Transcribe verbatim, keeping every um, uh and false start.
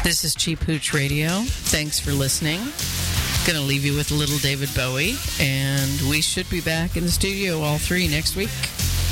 This is Cheap Hooch Radio. Thanks for listening. Going to leave you with a little David Bowie, and we should be back in the studio, all three, next week.